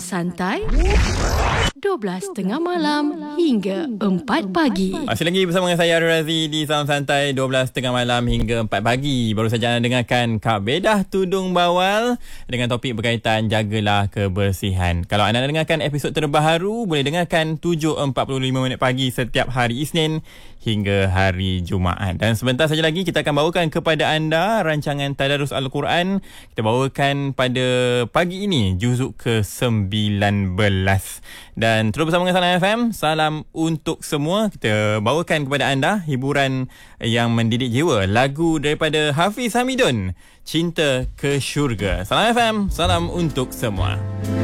Santai 12.30 malam hingga 4 pagi. Masih lagi bersama dengan saya Arul Razi di Salam Santai 12.30 malam hingga 4 pagi. Baru saja anda dengarkan Kak Bedah Tudung Bawal dengan topik berkaitan jagalah kebersihan. Kalau anda dengarkan episod terbaru, boleh dengarkan 7.45 pagi setiap hari Isnin hingga hari Jumaat. Dan sebentar saja lagi kita akan bawakan kepada anda rancangan Tadarus Al-Quran. Kita bawakan pada pagi ini juzuk ke-19. Dan terus bersama dengan Salam FM, salam untuk semua. Kita bawakan kepada anda hiburan yang mendidik jiwa, lagu daripada Hafiz Hamidun, Cinta ke Syurga. Salam FM, salam untuk semua.